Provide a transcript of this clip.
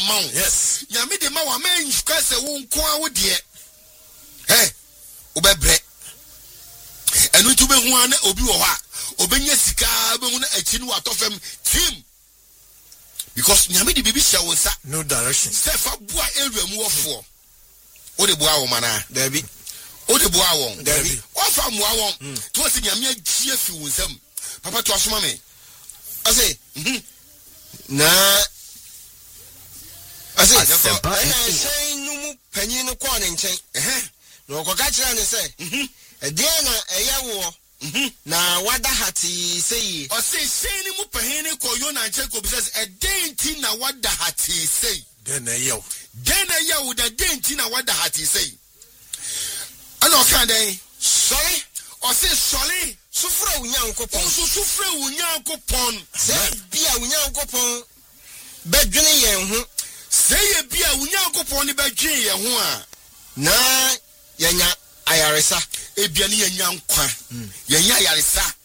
ama wo. Yes. Nyame de ma wa man ka se wo nko a wo de. Hey, obebre. Enu tu be hu ana obi wo ha. Obenya sika be hu na achi no atofem team. Because nyame de bibi hya wo nsa. No direction. Sefa bua area mu wofo. O de bua wo mana. Dabi. O de bua won. Dabi. O fa mua won. To se nyame agie afi wo nsam. Papa to asoma me. I say, na I say say no panyin no kwa nchen no okoka kira ne say e dia na eya wo na wada hati say o say ni mu panyin ko yo na nchen ko business e denti na wada hati say den eya wo da denti na wada hati say ana o kan den sorry o say sorry sufra unyankopon sufra unyankopon say bia unyankopon bedwene yen ho say bia unyankopon ni bedwene yen ho a na yenya ayaresa ebia ni yenya nkwa yenya ayaresa